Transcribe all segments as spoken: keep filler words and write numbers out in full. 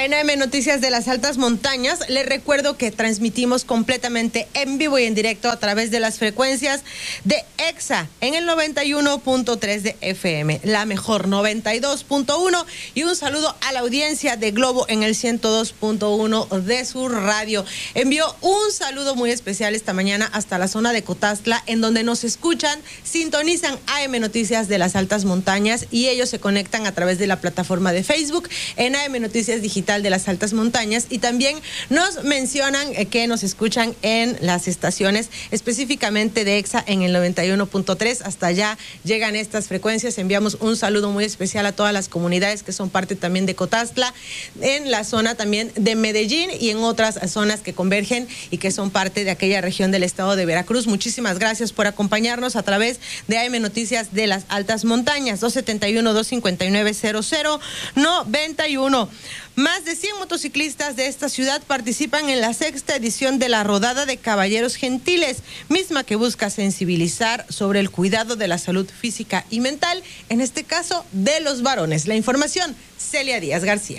En A M Noticias de las Altas Montañas, les recuerdo que transmitimos completamente en vivo y en directo a través de las frecuencias de EXA en el noventa y uno punto tres de F M, la mejor noventa y dos punto uno, y un saludo a la audiencia de Globo en el ciento dos punto uno de su radio. Envío un saludo muy especial esta mañana hasta la zona de Cotastla, en donde nos escuchan, sintonizan A M Noticias de las Altas Montañas y ellos se conectan a través de la plataforma de Facebook en A M Noticias Digital de las Altas Montañas, y también nos mencionan eh, que nos escuchan en las estaciones específicamente de EXA en el noventa y uno punto tres. Hasta allá llegan estas frecuencias. Enviamos un saludo muy especial a todas las comunidades que son parte también de Cotastla, en la zona también de Medellín y en otras zonas que convergen y que son parte de aquella región del estado de Veracruz. Muchísimas gracias por acompañarnos a través de A M Noticias de las Altas Montañas. Dos setenta y uno, dos cincuenta y nueve, cero cero noventa y uno. Más de cien motociclistas de esta ciudad participan en la sexta edición de la Rodada de Caballeros Gentiles, misma que busca sensibilizar sobre el cuidado de la salud física y mental, en este caso de los varones. La información, Celia Díaz García.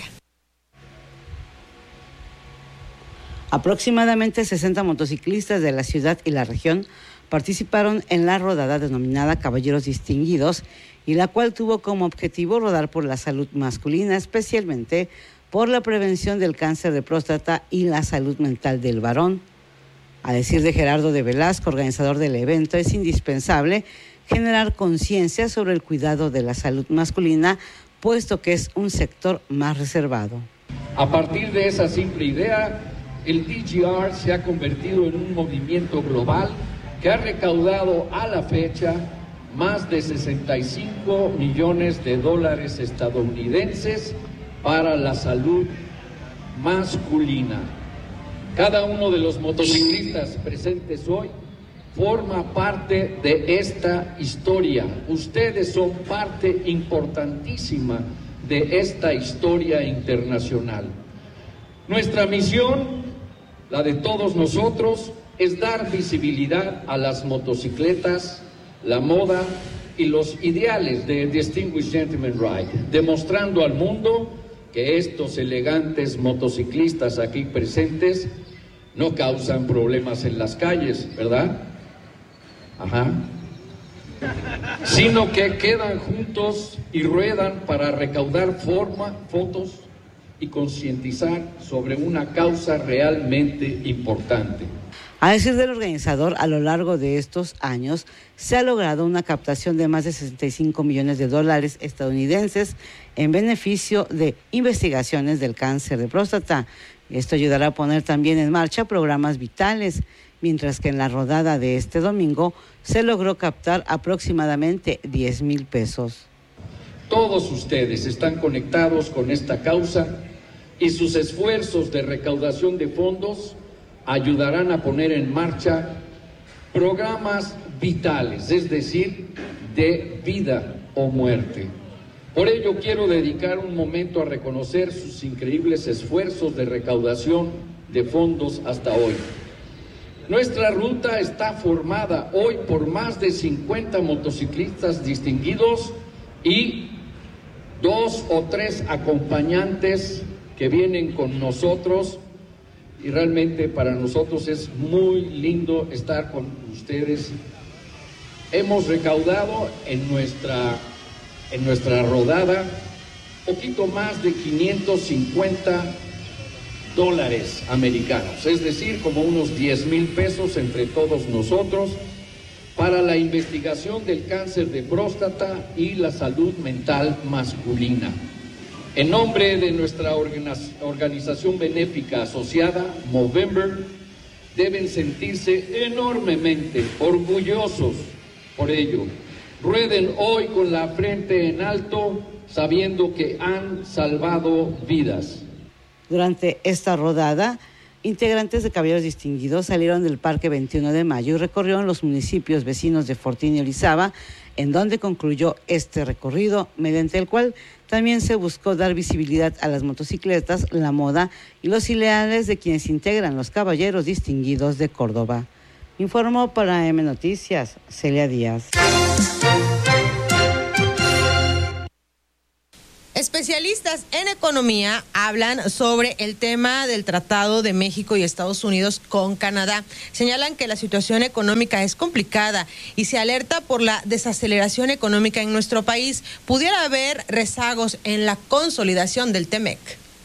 Aproximadamente sesenta motociclistas de la ciudad y la región participaron en la rodada denominada Caballeros Distinguidos, y la cual tuvo como objetivo rodar por la salud masculina, especialmente por la prevención del cáncer de próstata y la salud mental del varón. A decir de Gerardo de Velasco, organizador del evento, es indispensable generar conciencia sobre el cuidado de la salud masculina, puesto que es un sector más reservado. A partir de esa simple idea, el D G R se ha convertido en un movimiento global que ha recaudado a la fecha más de sesenta y cinco millones de dólares estadounidenses para la salud masculina. Cada uno de los motociclistas presentes hoy forma parte de esta historia. Ustedes son parte importantísima de esta historia internacional. Nuestra misión, la de todos nosotros, es dar visibilidad a las motocicletas, la moda y los ideales de Distinguished Gentleman Ride, demostrando al mundo que estos elegantes motociclistas aquí presentes no causan problemas en las calles, ¿verdad? Ajá. Sino que quedan juntos y ruedan para recaudar forma, fotos y concientizar sobre una causa realmente importante. A decir del organizador, a lo largo de estos años se ha logrado una captación de más de sesenta y cinco millones de dólares estadounidenses en beneficio de investigaciones del cáncer de próstata. Esto ayudará a poner también en marcha programas vitales, mientras que en la rodada de este domingo se logró captar aproximadamente diez mil pesos. Todos ustedes están conectados con esta causa y sus esfuerzos de recaudación de fondos ayudarán a poner en marcha programas vitales, es decir, de vida o muerte. Por ello quiero dedicar un momento a reconocer sus increíbles esfuerzos de recaudación de fondos hasta hoy. Nuestra ruta está formada hoy por más de cincuenta motociclistas distinguidos y dos o tres acompañantes que vienen con nosotros. Y realmente para nosotros es muy lindo estar con ustedes. Hemos recaudado en nuestra, en nuestra rodada poquito más de quinientos cincuenta dólares americanos, es decir, como unos diez mil pesos entre todos nosotros, para la investigación del cáncer de próstata y la salud mental masculina. En nombre de nuestra organización benéfica asociada, Movember, deben sentirse enormemente orgullosos por ello. Rueden hoy con la frente en alto, sabiendo que han salvado vidas. Durante esta rodada, integrantes de Caballeros Distinguidos salieron del Parque veintiuno de mayo y recorrieron los municipios vecinos de Fortín y Orizaba, en donde concluyó este recorrido, mediante el cual también se buscó dar visibilidad a las motocicletas, la moda y los ideales de quienes integran los Caballeros Distinguidos de Córdoba. Informó para A M Noticias, Celia Díaz. Especialistas en economía hablan sobre el tema del Tratado de México y Estados Unidos con Canadá. Señalan que la situación económica es complicada y se alerta por la desaceleración económica en nuestro país. Pudiera haber rezagos en la consolidación del TEMEC.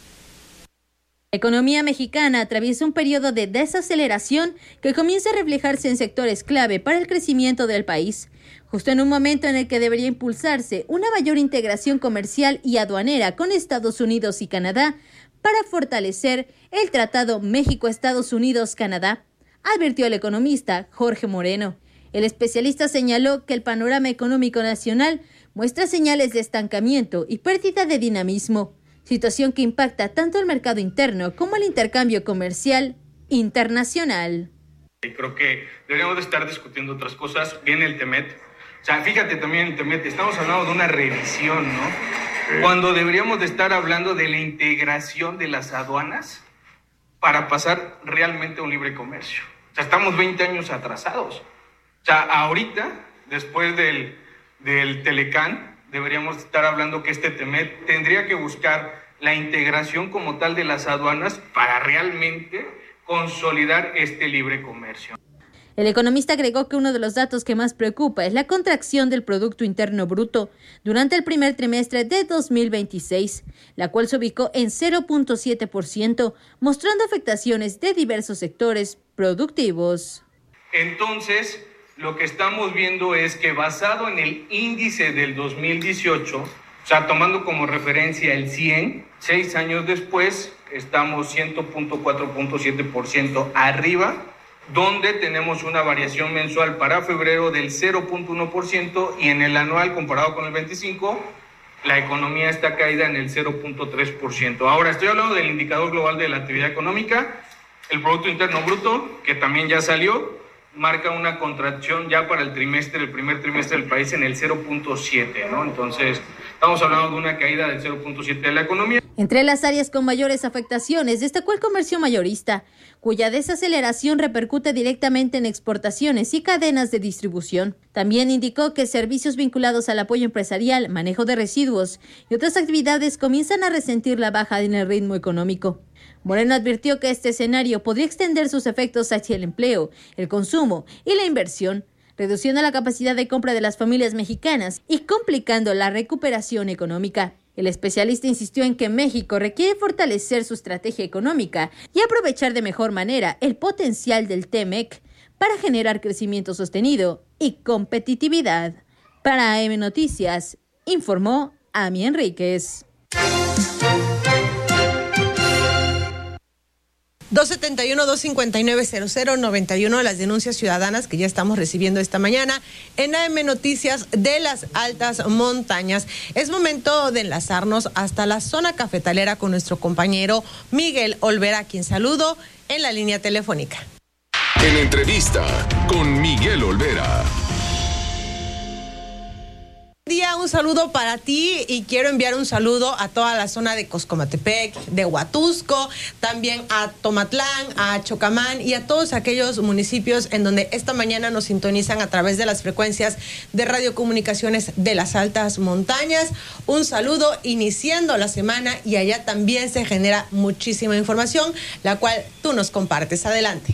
La economía mexicana atraviesa un periodo de desaceleración que comienza a reflejarse en sectores clave para el crecimiento del país, justo en un momento en el que debería impulsarse una mayor integración comercial y aduanera con Estados Unidos y Canadá para fortalecer el Tratado México-Estados Unidos-Canadá, advirtió el economista Jorge Moreno. El especialista señaló que el panorama económico nacional muestra señales de estancamiento y pérdida de dinamismo, situación que impacta tanto el mercado interno como el intercambio comercial internacional. Y creo que deberíamos de estar discutiendo otras cosas. Viene el TEMEC. O sea, fíjate también el TEMEC, estamos hablando de una revisión, ¿no? Sí. Cuando deberíamos de estar hablando de la integración de las aduanas para pasar realmente a un libre comercio. O sea, estamos veinte años atrasados. O sea, ahorita, después del, del Telecán, deberíamos estar hablando que este TEMEC tendría que buscar la integración como tal de las aduanas para realmente consolidar este libre comercio. El economista agregó que uno de los datos que más preocupa es la contracción del Producto Interno Bruto durante el primer trimestre de dos mil veintiséis, la cual se ubicó en cero punto siete por ciento, mostrando afectaciones de diversos sectores productivos. Entonces, lo que estamos viendo es que basado en el índice del dos mil dieciocho, o sea, tomando como referencia el cien, seis años después estamos cien punto cuatro punto siete por ciento arriba, donde tenemos una variación mensual para febrero del cero punto uno por ciento y en el anual comparado con el veinticinco, la economía está caída en el cero punto tres por ciento. Ahora estoy hablando del indicador global de la actividad económica, el Producto Interno Bruto, que también ya salió, marca una contracción ya para el trimestre, el primer trimestre del país en el cero punto siete, ¿no? Entonces, estamos hablando de una caída del cero punto siete de la economía. Entre las áreas con mayores afectaciones destacó el comercio mayorista, cuya desaceleración repercute directamente en exportaciones y cadenas de distribución. También indicó que servicios vinculados al apoyo empresarial, manejo de residuos y otras actividades comienzan a resentir la baja en el ritmo económico. Moreno advirtió que este escenario podría extender sus efectos hacia el empleo, el consumo y la inversión, reduciendo la capacidad de compra de las familias mexicanas y complicando la recuperación económica. El especialista insistió en que México requiere fortalecer su estrategia económica y aprovechar de mejor manera el potencial del TEMEC para generar crecimiento sostenido y competitividad. Para A M Noticias, informó Ami Enríquez. dos setenta y uno, dos cincuenta y nueve, cero cero noventa y uno, las denuncias ciudadanas que ya estamos recibiendo esta mañana en A M Noticias de las Altas Montañas. Es momento de enlazarnos hasta la zona cafetalera con nuestro compañero Miguel Olvera, quien saludo en la línea telefónica. En entrevista con Miguel Olvera. Día, un saludo para ti y quiero enviar un saludo a toda la zona de Coscomatepec, de Huatusco, también a Tomatlán, a Chocamán y a todos aquellos municipios en donde esta mañana nos sintonizan a través de las frecuencias de radiocomunicaciones de las Altas Montañas. Un saludo iniciando la semana y allá también se genera muchísima información, la cual tú nos compartes. Adelante.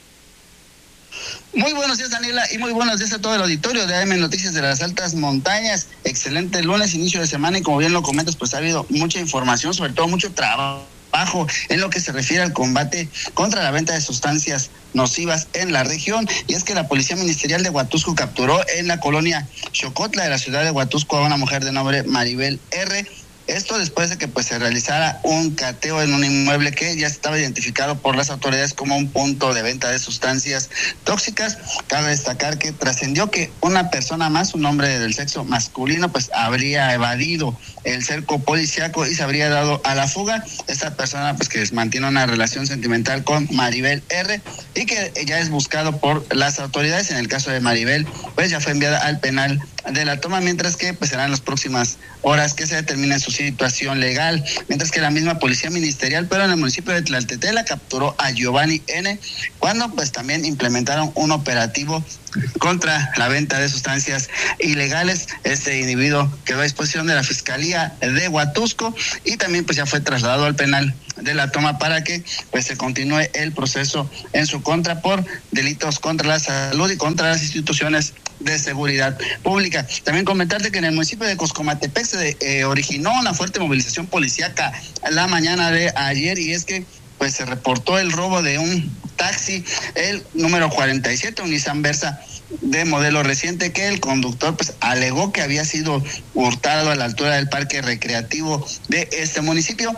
Muy buenos días, Daniela, y muy buenos días a todo el auditorio de A M Noticias de las Altas Montañas. Excelente lunes, inicio de semana, y como bien lo comentas, pues ha habido mucha información, sobre todo mucho trabajo en lo que se refiere al combate contra la venta de sustancias nocivas en la región. Y es que la Policía Ministerial de Huatusco capturó en la colonia Xocotla de la ciudad de Huatusco a una mujer de nombre Maribel R., esto después de que pues se realizara un cateo en un inmueble que ya estaba identificado por las autoridades como un punto de venta de sustancias tóxicas. Cabe destacar que trascendió que una persona más, un hombre del sexo masculino, pues habría evadido el cerco policiaco y se habría dado a la fuga. Esta persona pues que mantiene una relación sentimental con Maribel R. y que ya es buscado por las autoridades. En el caso de Maribel, pues ya fue enviada al penal de la toma, mientras que pues serán las próximas horas que se determine su situación legal, mientras que la misma policía ministerial, pero en el municipio de Tlaltetela, capturó a Giovanni N., cuando pues también implementaron un operativo contra la venta de sustancias ilegales. Este individuo quedó a disposición de la Fiscalía de Huatusco y también pues ya fue trasladado al penal de la toma para que pues se continúe el proceso en su contra por delitos contra la salud y contra las instituciones de seguridad pública. También comentarte que en el municipio de Coscomatepec se eh, originó una fuerte movilización policíaca la mañana de ayer, y es que pues se reportó el robo de un taxi, el número cuarenta y siete, un Nissan Versa de modelo reciente, que el conductor pues alegó que había sido hurtado a la altura del parque recreativo de este municipio.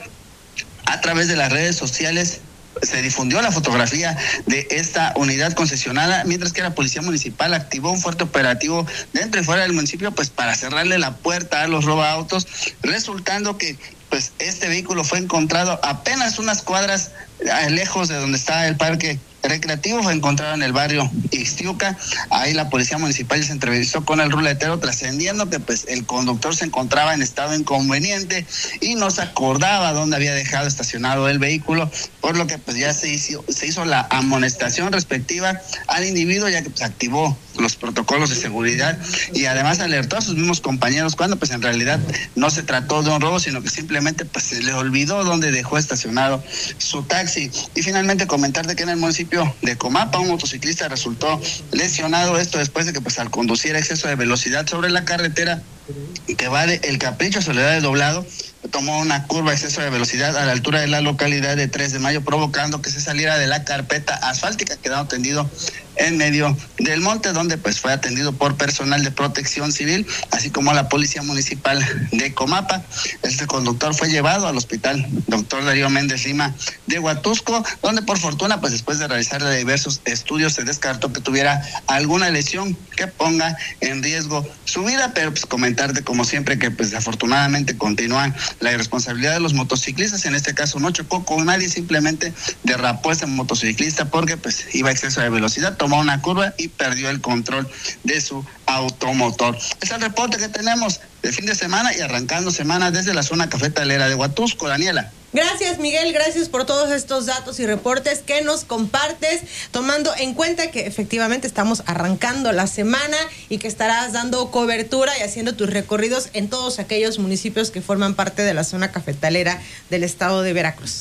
A través de las redes sociales se difundió la fotografía de esta unidad concesionada, mientras que la policía municipal activó un fuerte operativo dentro y fuera del municipio pues para cerrarle la puerta a los robaautos, resultando que pues este vehículo fue encontrado apenas unas cuadras lejos de donde está el parque recreativo. Fue encontrado en el barrio Ixtiuca. Ahí la policía municipal se entrevistó con el ruletero, trascendiendo que pues el conductor se encontraba en estado inconveniente y no se acordaba dónde había dejado estacionado el vehículo, por lo que pues ya se hizo, se hizo la amonestación respectiva al individuo, ya que pues activó los protocolos de seguridad y además alertó a sus mismos compañeros cuando pues en realidad no se trató de un robo, sino que simplemente pues se le olvidó dónde dejó estacionado su taxi. Y finalmente comentarte que en el municipio de Comapa un motociclista resultó lesionado, esto después de que pues al conducir a exceso de velocidad sobre la carretera que va de El Capricho a Soledad de Doblado, tomó una curva a exceso de velocidad a la altura de la localidad de tres de mayo, provocando que se saliera de la carpeta asfáltica, quedando tendido en medio del monte, donde pues fue atendido por personal de protección civil, así como la policía municipal de Comapa. Este conductor fue llevado al hospital doctor Darío Méndez Lima de Huatusco, donde por fortuna pues después de realizar diversos estudios se descartó que tuviera alguna lesión que ponga en riesgo su vida, pero pues comentarte como siempre que pues afortunadamente continúa la irresponsabilidad de los motociclistas. En este caso no chocó con nadie, simplemente derrapó ese motociclista porque pues iba a exceso de velocidad, tomó una curva y perdió el control de su automotor. Es el reporte que tenemos de fin de semana y arrancando semana desde la zona cafetalera de Huatusco. Daniela. Gracias, Miguel, gracias por todos estos datos y reportes que nos compartes, tomando en cuenta que efectivamente estamos arrancando la semana y que estarás dando cobertura y haciendo tus recorridos en todos aquellos municipios que forman parte de la zona cafetalera del estado de Veracruz.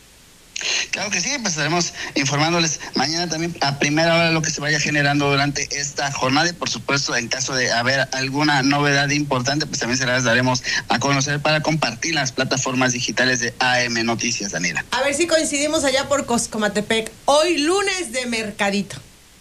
Claro que sí, pues estaremos informándoles mañana también a primera hora lo que se vaya generando durante esta jornada, y por supuesto en caso de haber alguna novedad importante pues también se las daremos a conocer para compartir las plataformas digitales de A M Noticias. Daniela. A ver si coincidimos allá por Coscomatepec, hoy lunes de mercadito.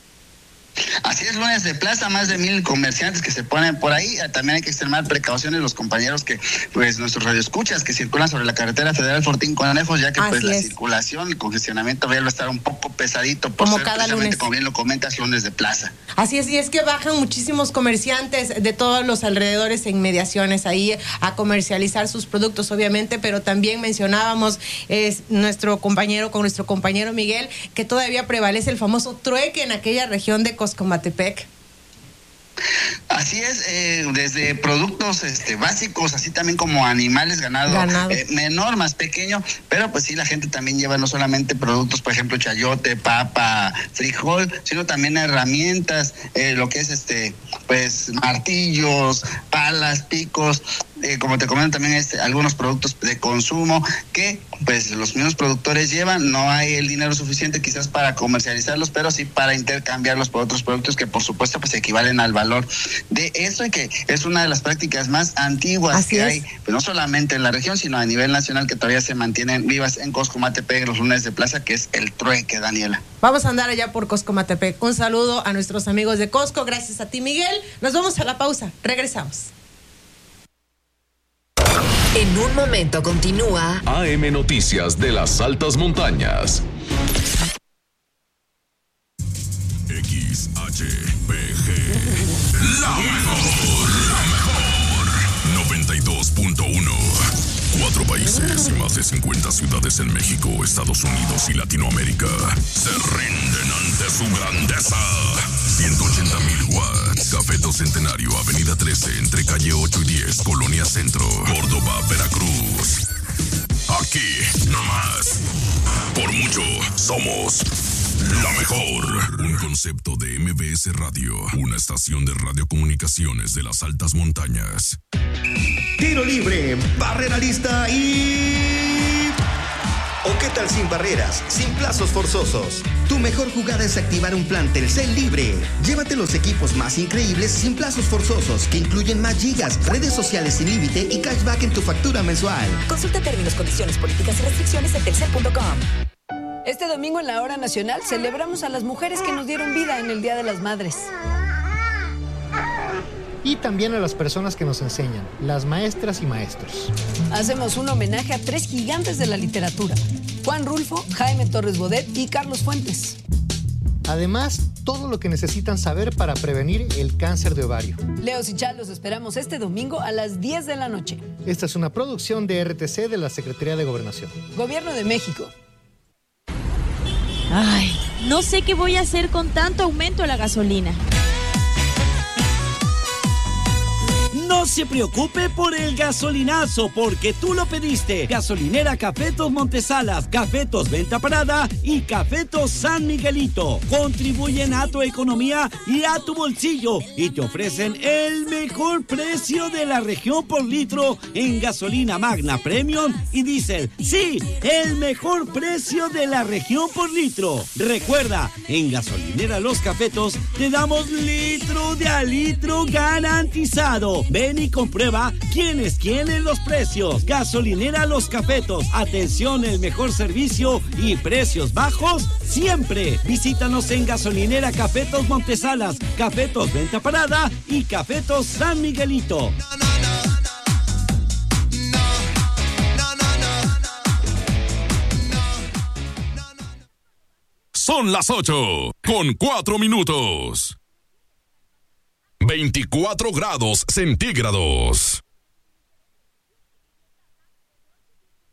Así es, lunes de plaza, más de mil comerciantes que se ponen por ahí. También hay que extremar precauciones los compañeros que, pues, nuestros radioescuchas que circulan sobre la carretera federal Fortín Conejos, ya que Así pues la es. circulación, el congestionamiento va a estar un poco pesadito por Como ser cada precisamente, lunes. como bien lo comentas, lunes de plaza. Así es, y es que bajan muchísimos comerciantes de todos los alrededores e inmediaciones ahí a comercializar sus productos, obviamente, pero también mencionábamos es nuestro compañero, con nuestro compañero Miguel, que todavía prevalece el famoso trueque en aquella región de Coscomatepec. Así es, eh, desde productos este, básicos, así también como animales, ganado, Ganado. Eh, menor, más pequeño, pero pues sí, la gente también lleva no solamente productos, por ejemplo, chayote, papa, frijol, sino también herramientas, eh, lo que es este, pues martillos, palas, picos, eh, como te comento también este, algunos productos de consumo que pues los mismos productores llevan. No hay el dinero suficiente quizás para comercializarlos, pero sí para intercambiarlos por otros productos que por supuesto pues equivalen al valor de eso, y que es una de las prácticas más antiguas Así que es. hay, pues no solamente en la región, sino a nivel nacional, que todavía se mantienen vivas en Coscomatepec los lunes de plaza, que es el trueque. Daniela. Vamos a andar allá por Coscomatepec. Un saludo a nuestros amigos de Cosco. Gracias a ti, Miguel. Nos vamos a la pausa. Regresamos. En un momento continúa A M Noticias de las Altas Montañas. X H P G. La mejor, la mejor. noventa y dos punto uno. Cuatro países. países y más de cincuenta ciudades en México, Estados Unidos y Latinoamérica se rinden ante su grandeza. ciento ochenta mil watts. Cafeto Centenario, Avenida trece, entre calle ocho y diez, Colonia Centro, Córdoba, Veracruz. Aquí, nomás. Por mucho, somos la mejor. Un concepto de M B S Radio, una estación de radiocomunicaciones de las altas montañas. Tiro libre, barrera lista y... ¿O qué tal sin barreras, sin plazos forzosos? Tu mejor jugada es activar un plan Telcel libre. Llévate los equipos más increíbles sin plazos forzosos, que incluyen más gigas, redes sociales sin límite y cashback en tu factura mensual. Consulta términos, condiciones, políticas y restricciones en telcel punto com. Este domingo en la Hora Nacional celebramos a las mujeres que nos dieron vida en el Día de las Madres. Y también a las personas que nos enseñan, las maestras y maestros. Hacemos un homenaje a tres gigantes de la literatura: Juan Rulfo, Jaime Torres Bodet y Carlos Fuentes. Además, todo lo que necesitan saber para prevenir el cáncer de ovario. Leos y Chal, los esperamos este domingo a las diez de la noche. Esta es una producción de R T C de la Secretaría de Gobernación. Gobierno de México. Ay, no sé qué voy a hacer con tanto aumento de la gasolina. No se preocupe por el gasolinazo, porque tú lo pediste. Gasolinera Cafetos Montesalas, Cafetos Venta Parada y Cafetos San Miguelito. Contribuyen a tu economía y a tu bolsillo y te ofrecen el mejor precio de la región por litro en gasolina Magna Premium y Diesel. Sí, el mejor precio de la región por litro. Recuerda, en Gasolinera Los Cafetos te damos litro de a litro garantizado. Ven y comprueba quién es quién en los precios. Gasolinera Los Cafetos. Atención, el mejor servicio y precios bajos siempre. Visítanos en Gasolinera Cafetos Montesalas, Cafetos Venta Parada y Cafetos San Miguelito. Son las ocho con cuatro minutos. veinticuatro grados centígrados.